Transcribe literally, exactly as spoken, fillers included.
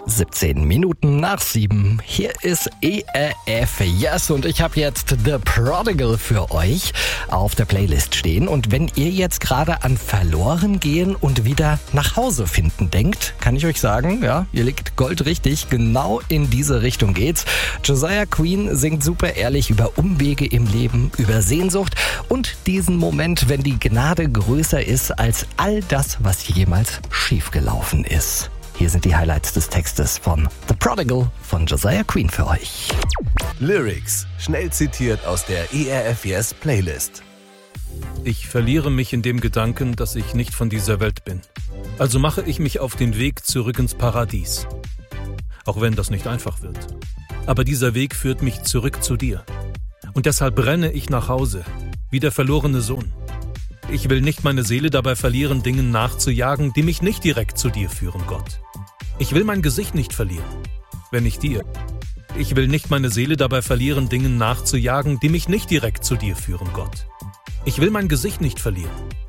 siebzehn Minuten nach sieben. Hier ist E R F Yes und ich habe jetzt The Prodigal für euch auf der Playlist stehen. Und wenn ihr jetzt gerade an verloren gehen und wieder nach Hause finden denkt, kann ich euch sagen, ja, ihr liegt goldrichtig. Genau in diese Richtung geht's. Josiah Queen singt super ehrlich über Umwege im Leben, über Sehnsucht und diesen Moment, wenn die Gnade größer ist als all das, was jemals schiefgelaufen ist. Hier sind die Highlights des Textes von The Prodigal von Josiah Queen für euch. Lyrics, schnell zitiert aus der E R F Yes Playlist. Ich verliere mich in dem Gedanken, dass ich nicht von dieser Welt bin. Also mache ich mich auf den Weg zurück ins Paradies. Auch wenn das nicht einfach wird. Aber dieser Weg führt mich zurück zu dir. Und deshalb renne ich nach Hause, wie der verlorene Sohn. Ich will nicht meine Seele dabei verlieren, Dingen nachzujagen, die mich nicht direkt zu dir führen, Gott. Ich will mein Gesicht nicht verlieren, wenn ich dir. Ich will nicht meine Seele dabei verlieren, Dingen nachzujagen, die mich nicht direkt zu dir führen, Gott. Ich will mein Gesicht nicht verlieren,